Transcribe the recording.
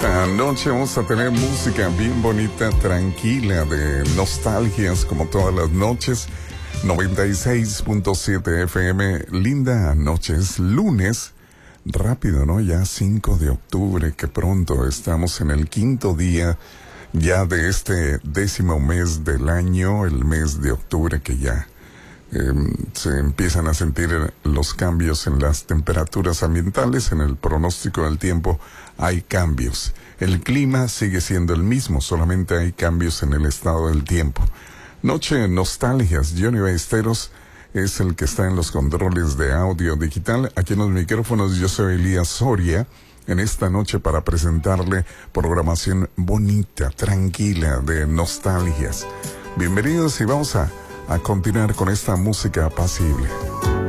Esta noche vamos a tener música bien bonita, tranquila, de nostalgias como todas las noches. 96.7 FM, linda noche, es lunes, rápido, ¿no? Ya 5 de octubre, que pronto estamos en el quinto día ya de este 10º mes del año, el mes de octubre, que ya se empiezan a sentir los cambios en las temperaturas ambientales. En el pronóstico del tiempo hay cambios. El clima sigue siendo el mismo, solamente hay cambios en el estado del tiempo. Noche Nostalgias, Johnny Ballesteros es el que está en los controles de audio digital. Aquí en los micrófonos yo soy Elías Soria, en esta noche para presentarle programación bonita, tranquila, de nostalgias. Bienvenidos y vamos a continuar con esta música apacible.